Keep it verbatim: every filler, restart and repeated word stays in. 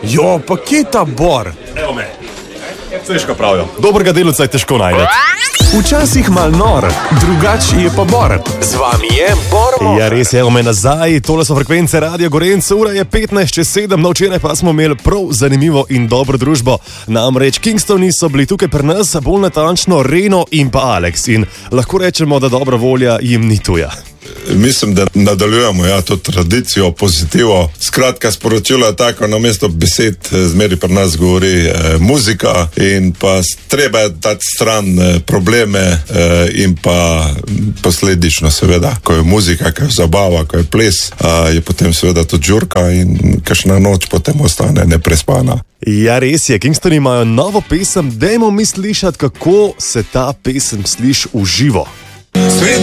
Jo, pa kje ta Bor? Evo me. Sliška pravijo, dobrega delavca je težko najti. Včasih mal nor, drugač je pa Bor. Z vami je Bor. Ja, res je, evo me nazaj, tole so frekvence Radio Gorenc, ura je petnajst čez sedem, no včeraj pa smo imeli prav zanimivo in dobro družbo. Namreč Kingstoni so bili tukaj pri nas, bolj natančno Reno in pa Alex in lahko rečemo, da dobra volja jim ni tuja. Mislim, da nadaljujemo ja, to tradicijo, pozitivo. Skratka, sporočilo je tako, na mesto besed zmeri pri nas govori eh, muzika in pa treba je dati stran eh, probleme eh, in pa posledično seveda, ko je muzika, ko je zabava, ko je ples, eh, je potem seveda tudi žurka in kakšna noč potem ostane neprespana. Ja, res je, Kingstoni imajo novo pesem, dajmo mi slišati, kako se ta pesem sliši v živo.